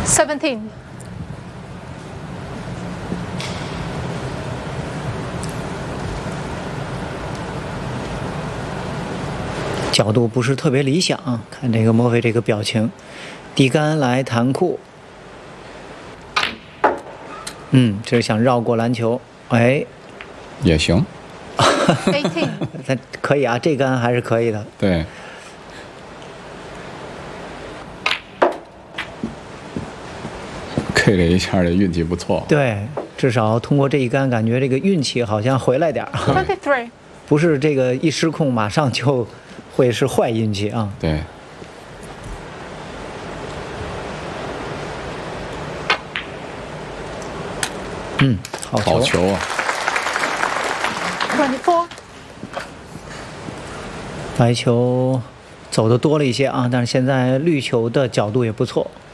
17. 角度不是特别理想，看这个墨菲这个表情，低杆来弹库，这是想绕过篮球，哎， 也行， 18. 他可以啊，这杆还是可以的， 对。K 这一下的运气不错， 对，至少通过这一杆，感觉这个运气好像回来点儿， 23. 不是这个一失控马上就会是坏运气啊。 对。 好球， 好球啊！ 24. 白球走的多了一些啊，但是现在绿球的角度也不错。